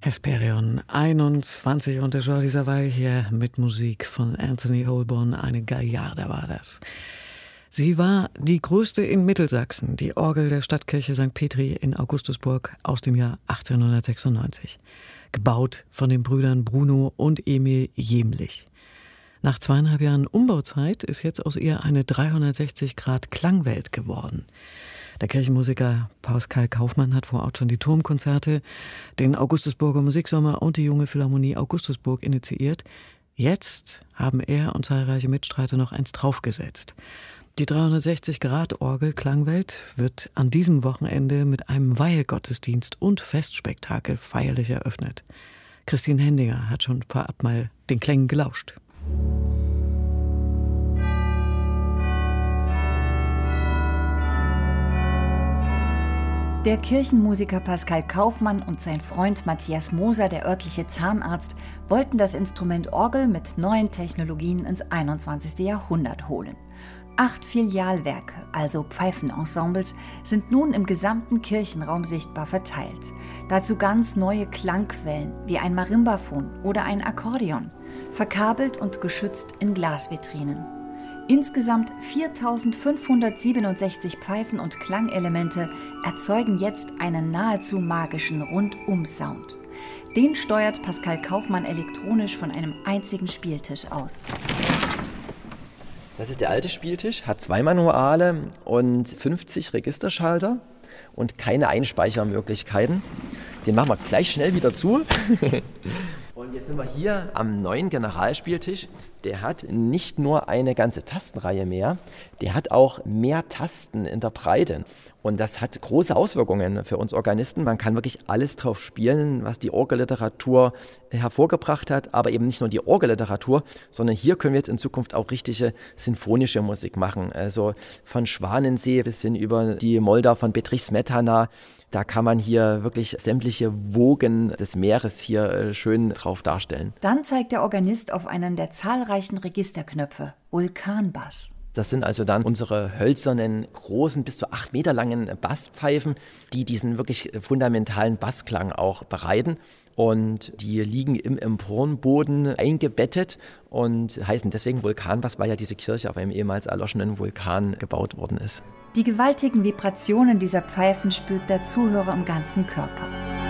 Hesperion 21 und der Jordi Savall hier mit Musik von Anthony Holborn. Eine Gaillarde war das. Sie war die größte in Mittelsachsen, die Orgel der Stadtkirche St. Petri in Augustusburg aus dem Jahr 1896. Gebaut von den Brüdern Bruno und Emil Jemlich. Nach 2,5 Jahren Umbauzeit ist jetzt aus ihr eine 360-Grad-Klangwelt geworden. Der Kirchenmusiker Pascal Kaufmann hat vor Ort schon die Turmkonzerte, den Augustusburger Musiksommer und die Junge Philharmonie Augustusburg initiiert. Jetzt haben er und zahlreiche Mitstreiter noch eins draufgesetzt. Die 360-Grad-Orgel-Klangwelt wird an diesem Wochenende mit einem Weihegottesdienst und Festspektakel feierlich eröffnet. Christine Hendinger hat schon vorab mal den Klängen gelauscht. Der Kirchenmusiker Pascal Kaufmann und sein Freund Matthias Moser, der örtliche Zahnarzt, wollten das Instrument Orgel mit neuen Technologien ins 21. Jahrhundert holen. 8 Filialwerke, also Pfeifenensembles, sind nun im gesamten Kirchenraum sichtbar verteilt. Dazu ganz neue Klangquellen wie ein Marimbaphon oder ein Akkordeon, verkabelt und geschützt in Glasvitrinen. Insgesamt 4.567 Pfeifen und Klangelemente erzeugen jetzt einen nahezu magischen Rundum-Sound. Den steuert Pascal Kaufmann elektronisch von einem einzigen Spieltisch aus. Das ist der alte Spieltisch, hat 2 Manuale und 50 Registerschalter und keine Einspeichermöglichkeiten. Den machen wir gleich schnell wieder zu. Und jetzt sind wir hier am neuen Generalspieltisch. Der hat nicht nur eine ganze Tastenreihe mehr, der hat auch mehr Tasten in der Breite. Und das hat große Auswirkungen für uns Organisten. Man kann wirklich alles drauf spielen, was die Orgelliteratur hervorgebracht hat. Aber eben nicht nur die Orgelliteratur, sondern hier können wir jetzt in Zukunft auch richtige sinfonische Musik machen. Also von Schwanensee bis hin über die Moldau von Bedřich Smetana. Da kann man hier wirklich sämtliche Wogen des Meeres hier schön drauf darstellen. Dann zeigt der Organist auf einen der zahlreichen Registerknöpfe, Vulkanbass. Das sind also dann unsere hölzernen, großen, bis zu 8 Meter langen Basspfeifen, die diesen wirklich fundamentalen Bassklang auch bereiten. Und die liegen im Emporenboden eingebettet und heißen deswegen Vulkanbass, weil ja diese Kirche auf einem ehemals erloschenen Vulkan gebaut worden ist. Die gewaltigen Vibrationen dieser Pfeifen spürt der Zuhörer im ganzen Körper.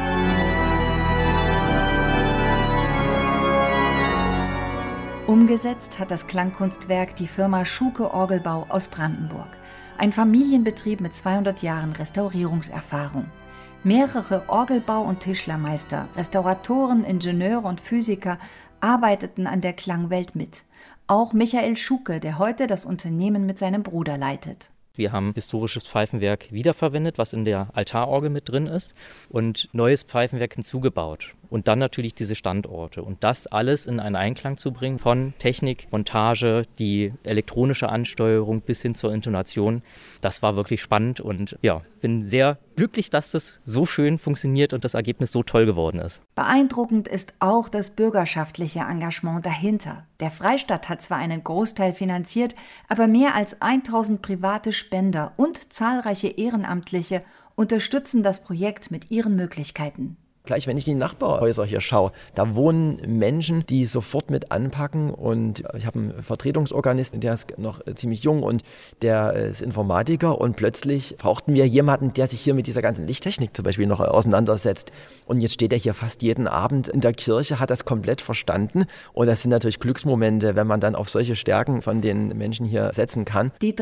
Umgesetzt hat das Klangkunstwerk die Firma Schuke Orgelbau aus Brandenburg. Ein Familienbetrieb mit 200 Jahren Restaurierungserfahrung. Mehrere Orgelbau- und Tischlermeister, Restauratoren, Ingenieure und Physiker arbeiteten an der Klangwelt mit. Auch Michael Schuke, der heute das Unternehmen mit seinem Bruder leitet. Wir haben historisches Pfeifenwerk wiederverwendet, was in der Altarorgel mit drin ist, und neues Pfeifenwerk hinzugebaut. Und dann natürlich diese Standorte. Und das alles in einen Einklang zu bringen, von Technik, Montage, die elektronische Ansteuerung bis hin zur Intonation, das war wirklich spannend. Und ja, bin sehr glücklich, dass das so schön funktioniert und das Ergebnis so toll geworden ist. Beeindruckend ist auch das bürgerschaftliche Engagement dahinter. Der Freistaat hat zwar einen Großteil finanziert, aber mehr als 1000 private Spender und zahlreiche Ehrenamtliche unterstützen das Projekt mit ihren Möglichkeiten. Gleich, wenn ich in die Nachbarhäuser hier schaue, da wohnen Menschen, die sofort mit anpacken. Und ich habe einen Vertretungsorganisten, der ist noch ziemlich jung und der ist Informatiker. Und plötzlich brauchten wir jemanden, der sich hier mit dieser ganzen Lichttechnik zum Beispiel noch auseinandersetzt. Und jetzt steht er hier fast jeden Abend in der Kirche, hat das komplett verstanden. Und das sind natürlich Glücksmomente, wenn man dann auf solche Stärken von den Menschen hier setzen kann. Die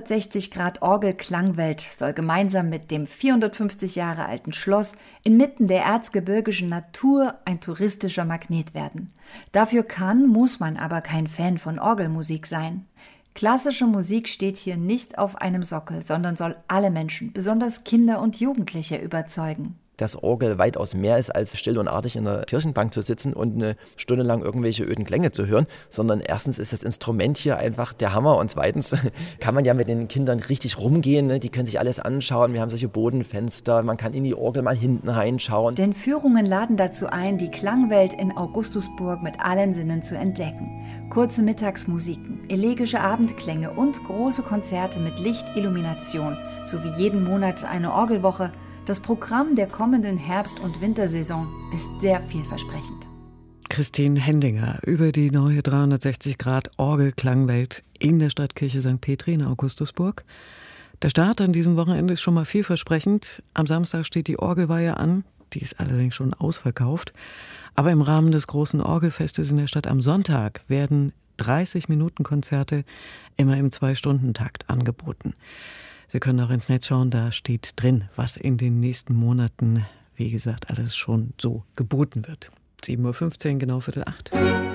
360-Grad-Orgel-Klangwelt soll gemeinsam mit dem 450 Jahre alten Schloss inmitten der erzgebirgischen Natur ein touristischer Magnet werden. Dafür muss man aber kein Fan von Orgelmusik sein. Klassische Musik steht hier nicht auf einem Sockel, sondern soll alle Menschen, besonders Kinder und Jugendliche, überzeugen. Dass Orgel weitaus mehr ist, als still und artig in der Kirchenbank zu sitzen und eine Stunde lang irgendwelche öden Klänge zu hören, sondern erstens ist das Instrument hier einfach der Hammer und zweitens kann man ja mit den Kindern richtig rumgehen, ne? Die können sich alles anschauen, wir haben solche Bodenfenster, man kann in die Orgel mal hinten reinschauen. Denn Führungen laden dazu ein, die Klangwelt in Augustusburg mit allen Sinnen zu entdecken. Kurze Mittagsmusiken, elegische Abendklänge und große Konzerte mit Lichtillumination sowie jeden Monat eine Orgelwoche. Das Programm der kommenden Herbst- und Wintersaison ist sehr vielversprechend. Christine Hendinger über die neue 360-Grad-Orgelklangwelt in der Stadtkirche St. Petri in Augustusburg. Der Start an diesem Wochenende ist schon mal vielversprechend. Am Samstag steht die Orgelweihe an. Die ist allerdings schon ausverkauft. Aber im Rahmen des großen Orgelfestes in der Stadt am Sonntag werden 30-Minuten-Konzerte immer im 2-Stunden-Takt angeboten. Sie können auch ins Netz schauen, da steht drin, was in den nächsten Monaten, wie gesagt, alles schon so geboten wird. 7:15 Uhr, genau 7:45 Uhr.